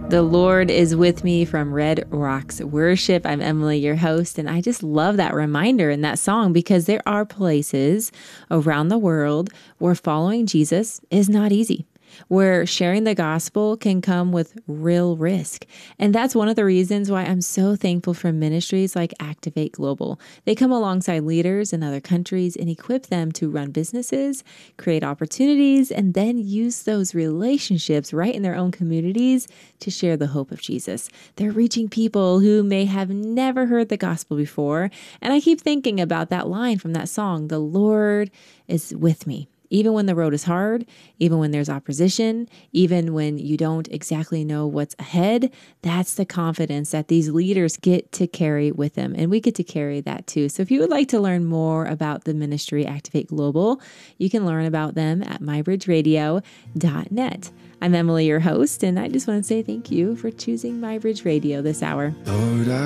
The Lord is with me from Red Rocks Worship. I'm Emily, your host, and I just love that reminder in that song because there are places around the world where following Jesus is not easy, where sharing the gospel can come with real risk. And that's one of the reasons why I'm so thankful for ministries like Activate Global. They come alongside leaders in other countries and equip them to run businesses, create opportunities, and then use those relationships right in their own communities to share the hope of Jesus. They're reaching people who may have never heard the gospel before. And I keep thinking about that line from that song, "The Lord is with me." Even when the road is hard, even when there's opposition, even when you don't exactly know what's ahead, that's the confidence that these leaders get to carry with them. And we get to carry that too. So if you would like to learn more about the ministry Activate Global, you can learn about them at mybridgeradio.net. I'm Emily, your host, and I just want to say thank you for choosing MyBridge Radio this hour. Lord,